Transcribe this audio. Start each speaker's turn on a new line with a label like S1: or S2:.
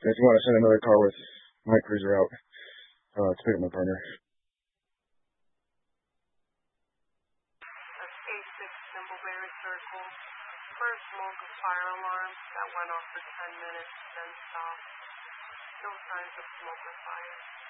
S1: If you want to send another car with my cruiser out to pick up my partner.
S2: That's A6 Thimbleberry Circle. First smoke of fire alarm that went off for 10 minutes, then stopped. No signs of smoke or fire.